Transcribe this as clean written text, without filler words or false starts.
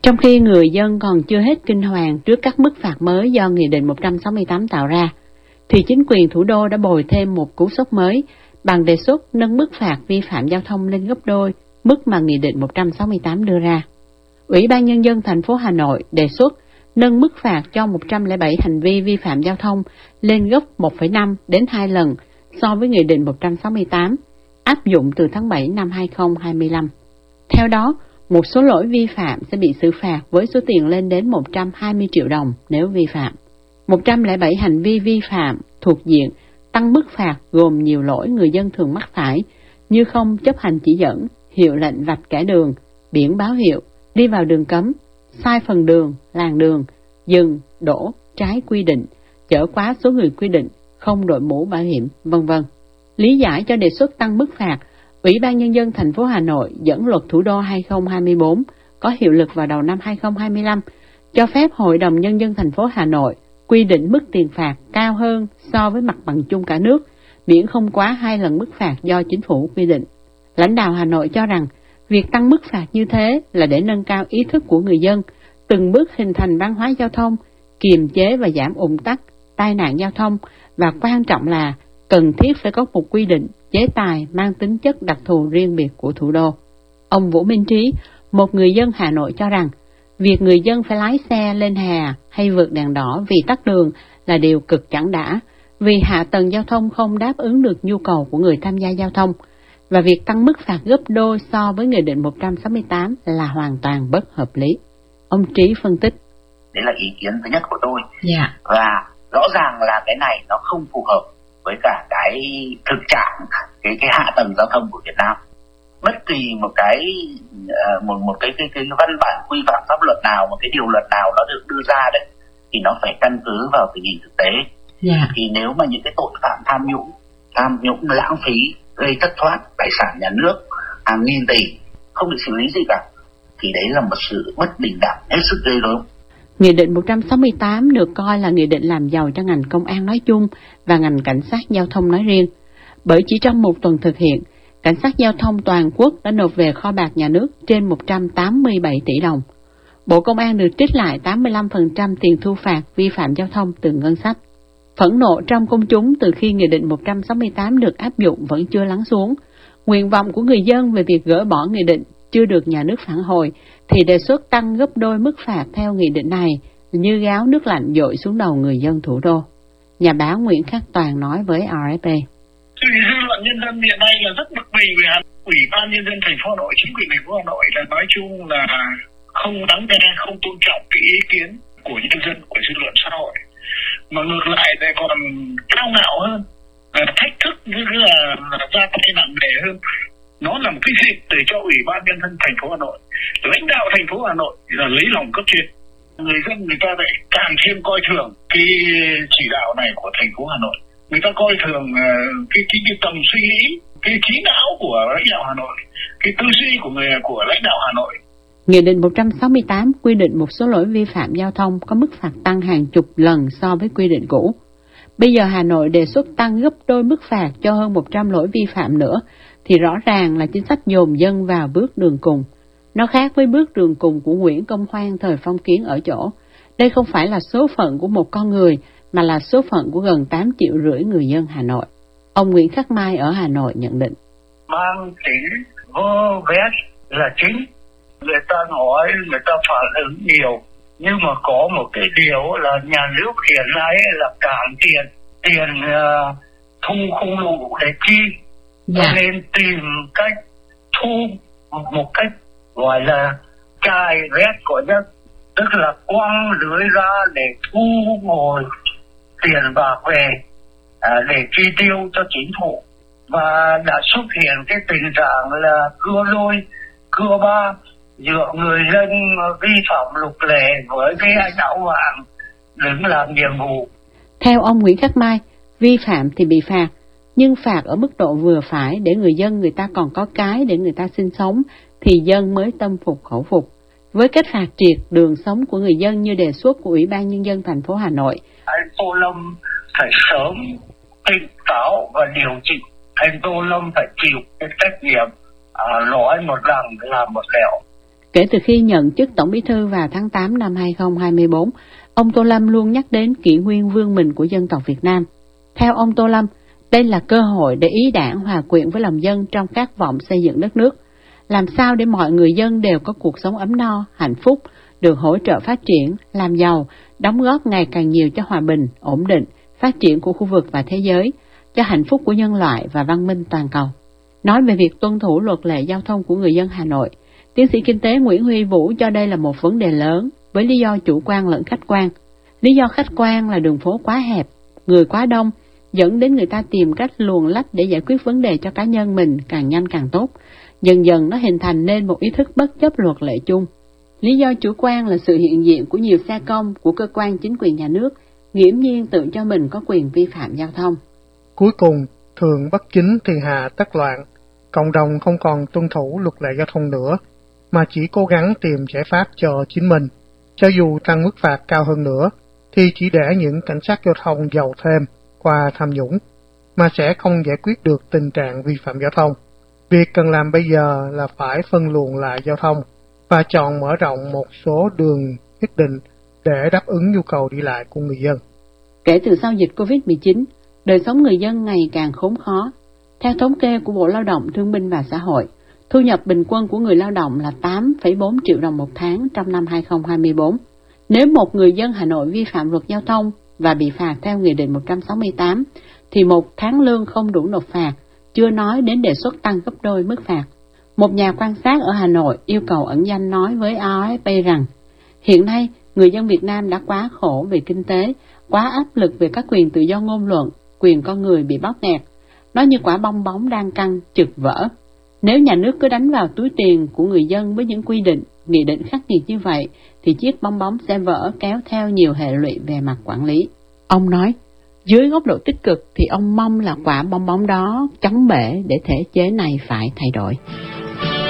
Trong khi người dân còn chưa hết kinh hoàng trước các mức phạt mới do Nghị định 168 tạo ra, thì chính quyền thủ đô đã bồi thêm một cú sốc mới bằng đề xuất nâng mức phạt vi phạm giao thông lên gấp đôi mức mà Nghị định 168 đưa ra. Ủy ban Nhân dân thành phố Hà Nội đề xuất nâng mức phạt cho 107 hành vi vi phạm giao thông lên gấp 1,5 đến 2 lần so với Nghị định 168, áp dụng từ tháng 7 năm 2025. Theo đó, một số lỗi vi phạm sẽ bị xử phạt với số tiền lên đến 120 triệu đồng nếu vi phạm. 107 hành vi vi phạm thuộc diện tăng mức phạt gồm nhiều lỗi người dân thường mắc phải như không chấp hành chỉ dẫn, hiệu lệnh vạch kẻ đường, biển báo hiệu, đi vào đường cấm, sai phần đường, làn đường, dừng, đổ, trái quy định, chở quá số người quy định, không đội mũ bảo hiểm, v.v. Lý giải cho đề xuất tăng mức phạt, Ủy ban Nhân dân thành phố Hà Nội dẫn Luật Thủ đô 2024 có hiệu lực vào đầu năm 2025, cho phép Hội đồng Nhân dân thành phố Hà Nội quy định mức tiền phạt cao hơn so với mặt bằng chung cả nước, miễn không quá 2 lần mức phạt do chính phủ quy định. Lãnh đạo Hà Nội cho rằng, việc tăng mức phạt như thế là để nâng cao ý thức của người dân, từng bước hình thành văn hóa giao thông, kiềm chế và giảm ùn tắc, tai nạn giao thông, và quan trọng là cần thiết phải có một quy định, chế tài mang tính chất đặc thù riêng biệt của thủ đô. Ông Vũ Minh Trí, một người dân Hà Nội cho rằng, việc người dân phải lái xe lên hè hay vượt đèn đỏ vì tắc đường là điều cực chẳng đã, vì hạ tầng giao thông không đáp ứng được nhu cầu của người tham gia giao thông, và việc tăng mức phạt gấp đôi so với Nghị định 168 là hoàn toàn bất hợp lý. Ông Trí phân tích. Đấy là ý kiến thứ nhất của tôi. Và rõ ràng là cái này nó không phù hợp với cả cái thực trạng, cái hạ tầng giao thông của Việt Nam. Bất kỳ một cái văn bản quy phạm pháp luật nào, một cái điều luật nào nó được đưa ra đấy, thì nó phải căn cứ vào tình hình thực tế. Thì nếu mà những cái tội phạm tham nhũng lãng phí, gây thất thoát tài sản nhà nước hàng nghìn tỷ không bị xử lý gì cả, thì đấy là một sự bất bình đẳng hết sức ghê gớm. Nghị định 168 được coi là nghị định làm giàu cho ngành công an nói chung và ngành cảnh sát giao thông nói riêng, bởi chỉ trong một tuần thực hiện, cảnh sát giao thông toàn quốc đã nộp về kho bạc nhà nước trên 187 tỷ đồng. Bộ Công an được trích lại 85% tiền thu phạt vi phạm giao thông từ ngân sách. Phẫn nộ trong công chúng từ khi Nghị định 168 được áp dụng vẫn chưa lắng xuống. Nguyện vọng của người dân về việc gỡ bỏ nghị định chưa được nhà nước phản hồi, thì đề xuất tăng gấp đôi mức phạt theo nghị định này như gáo nước lạnh dội xuống đầu người dân thủ đô. Nhà báo Nguyễn Khắc Toàn nói với RFA. Dư luận nhân dân hiện nay là rất bực mình vì Ủy ban Nhân dân thành phố Hà Nội, chính quyền thành phố Hà Nội là nói chung là không lắng nghe, không tôn trọng cái ý kiến của nhân dân, của dư luận xã hội, mà ngược lại lại còn cao ngạo hơn, thách thức như là ra tay nặng nề hơn. Nó là một cái dịp để cho Ủy ban Nhân dân thành phố Hà Nội, lãnh đạo thành phố Hà Nội là lấy lòng cấp trên. Người dân người ta lại càng thêm coi thường cái chỉ đạo này của thành phố Hà Nội. Người ta coi thường cái tầm suy nghĩ, cái trí não của lãnh đạo Hà Nội, cái tư duy của lãnh đạo Hà Nội. Nghị định 168 quy định một số lỗi vi phạm giao thông có mức phạt tăng hàng chục lần so với quy định cũ. Bây giờ Hà Nội đề xuất tăng gấp đôi mức phạt cho hơn 100 lỗi vi phạm nữa, thì rõ ràng là chính sách dồn dân vào bước đường cùng. Nó khác với bước đường cùng của Nguyễn Công Hoan thời phong kiến ở chỗ, đây không phải là số phận của một con người, mà là số phận của gần 8,5 triệu người dân Hà Nội. Ông Nguyễn Khắc Mai ở Hà Nội nhận định. Mang tính vơ vét là chính. Người ta nói, người ta phản ứng nhiều, nhưng mà có một cái điều là nhà nước hiện nay là cản tiền thu không đủ để chi, nên tìm cách thu một cách gọi là cài vét của dân, tức là quăng lưới ra để thu hồi tiền bạc về để chi tiêu cho chính phủ, và đã xuất hiện cái tình trạng là cưa đôi cưa ba giữa người dân vi phạm luật lệ với cái anh áo vàng đứng làm nhiệm vụ. Theo ông Nguyễn Khắc Mai, vi phạm thì bị phạt, nhưng phạt ở mức độ vừa phải để người dân người ta còn có cái để người ta sinh sống, thì dân mới tâm phục khẩu phục. Với cách phạt triệt đường sống của người dân như đề xuất của Ủy ban Nhân dân thành phố Hà Nội, anh Tô Lâm phải sớm tỉnh táo và điều chỉnh. Anh Tô Lâm phải chịu cái trách nhiệm nói một rằng là một lẻo. Kể từ khi nhận chức Tổng Bí thư vào tháng 8 năm 2024, ông Tô Lâm luôn nhắc đến kỷ nguyên vươn mình của dân tộc Việt Nam. Theo ông Tô Lâm, đây là cơ hội để ý đảng hòa quyện với lòng dân trong khát vọng xây dựng đất nước. Làm sao để mọi người dân đều có cuộc sống ấm no, hạnh phúc, được hỗ trợ phát triển, làm giàu, đóng góp ngày càng nhiều cho hòa bình, ổn định, phát triển của khu vực và thế giới, cho hạnh phúc của nhân loại và văn minh toàn cầu. Nói về việc tuân thủ luật lệ giao thông của người dân Hà Nội, tiến sĩ kinh tế Nguyễn Huy Vũ cho đây là một vấn đề lớn với lý do chủ quan lẫn khách quan. Lý do khách quan là đường phố quá hẹp, người quá đông, dẫn đến người ta tìm cách luồn lách để giải quyết vấn đề cho cá nhân mình càng nhanh càng tốt. Dần dần nó hình thành nên một ý thức bất chấp luật lệ chung. Lý do chủ quan là sự hiện diện của nhiều xe công của cơ quan chính quyền nhà nước, nghiễm nhiên tự cho mình có quyền vi phạm giao thông. Cuối cùng, thường bất chính thì hà tất loạn. Cộng đồng không còn tuân thủ luật lệ giao thông nữa, mà chỉ cố gắng tìm giải pháp cho chính mình. Cho dù tăng mức phạt cao hơn nữa, thì chỉ để những cảnh sát giao thông giàu thêm qua tham nhũng, mà sẽ không giải quyết được tình trạng vi phạm giao thông. Việc cần làm bây giờ là phải phân luồng lại giao thông và chọn mở rộng một số đường nhất định để đáp ứng nhu cầu đi lại của người dân. Kể từ sau dịch Covid-19, đời sống người dân ngày càng khốn khó. Theo thống kê của Bộ Lao động, Thương binh và Xã hội, thu nhập bình quân của người lao động là 8,4 triệu đồng một tháng trong năm 2024. Nếu một người dân Hà Nội vi phạm luật giao thông và bị phạt theo Nghị định 168, thì một tháng lương không đủ nộp phạt, chưa nói đến đề xuất tăng gấp đôi mức phạt. Một nhà quan sát ở Hà Nội yêu cầu ẩn danh nói với AFP rằng, hiện nay người dân Việt Nam đã quá khổ về kinh tế, quá áp lực về các quyền tự do ngôn luận, quyền con người bị bóp nghẹt. Nó như quả bong bóng đang căng chực vỡ. Nếu nhà nước cứ đánh vào túi tiền của người dân với những quy định, nghị định khắc nghiệt như vậy, thì chiếc bong bóng sẽ vỡ kéo theo nhiều hệ lụy về mặt quản lý. Ông nói, dưới góc độ tích cực thì ông mong là quả bong bóng đó chóng bể để thể chế này phải thay đổi.